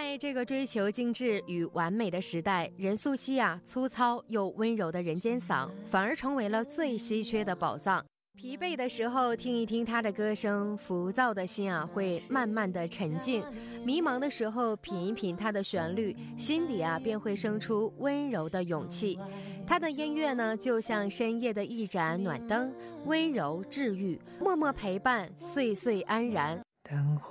在这个追求精致与完美的时代，任素汐粗糙又温柔的人间嗓反而成为了最稀缺的宝藏。疲惫的时候听一听她的歌声，浮躁的心会慢慢的沉静；迷茫的时候品一品她的旋律，心里便会生出温柔的勇气。她的音乐呢，就像深夜的一盏暖灯，温柔治愈，默默陪伴，岁岁安然。